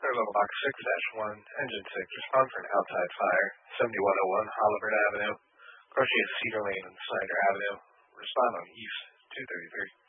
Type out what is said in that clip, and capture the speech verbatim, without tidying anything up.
Third level box six dash one, engine six, respond for an outside fire, seventy-one oh one Hollywood Avenue, Crochet Cedar Lane and Snyder Avenue, respond on East two thirty-three.